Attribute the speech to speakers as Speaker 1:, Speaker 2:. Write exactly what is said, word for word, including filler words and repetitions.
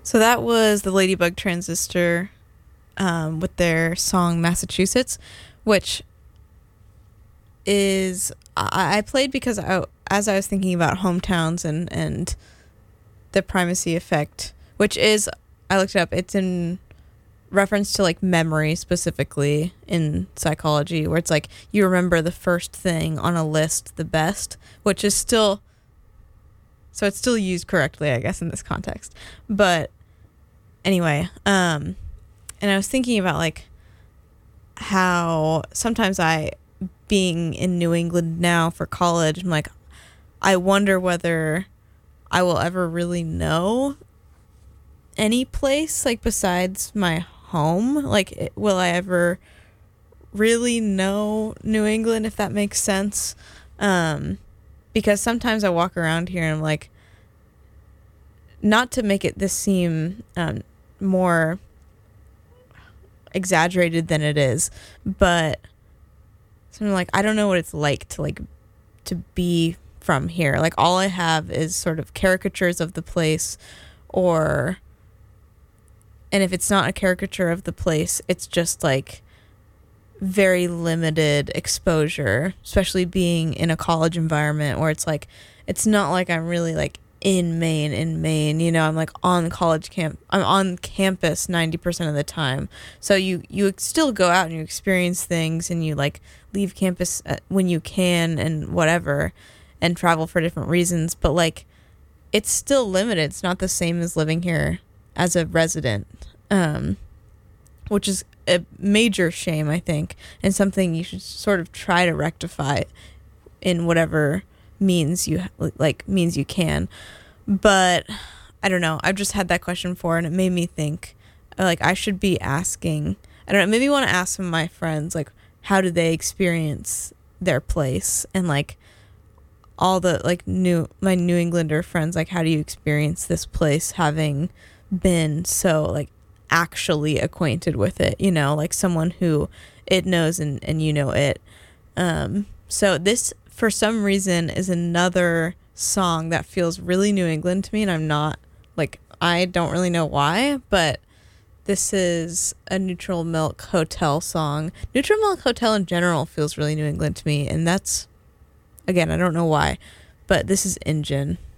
Speaker 1: So that was the Ladybug Transistor um, with their song Massachusetts, which is I, I played because I, as I was thinking about hometowns and, and the primacy effect, which is, I looked it up, it's in reference to like memory specifically in psychology, where it's like you remember the first thing on a list the best, which is still, so it's still used correctly, I guess, in this context. But anyway, um, and I was thinking about like how sometimes I, being in New England now for college, I'm like, I wonder whether I will ever really know any place like besides my home. Like, will I ever really know New England, if that makes sense? Um, because sometimes I walk around here and I'm like, not to make it this seem um, more exaggerated than it is, but something like, I don't know what it's like to like to be from here. Like, all I have is sort of caricatures of the place, or, and if it's not a caricature of the place, it's just like very limited exposure, especially being in a college environment where it's like, it's not like I'm really like in Maine, in Maine, you know, I'm like on college camp, I'm on campus ninety percent of the time. So you, you still go out and you experience things, and you like leave campus when you can and whatever, and travel for different reasons. But like, it's still limited. It's not the same as living here as a resident, um, which is a major shame, I think, and something you should sort of try to rectify in whatever means you like means you can. But I don't know, I've just had that question before, and it made me think like I should be asking, I don't know, maybe I want to ask some of my friends, like, how do they experience their place, and like all the like new my New Englander friends, like, how do you experience this place, having been so like actually acquainted with it, you know, like someone who it knows and, and you know it. Um so this, for some reason, is another song that feels really New England to me, and I'm not like, I don't really know why, but this is a Neutral Milk Hotel song. Neutral Milk Hotel in general feels really New England to me, and that's, again, I don't know why, but this is Engine.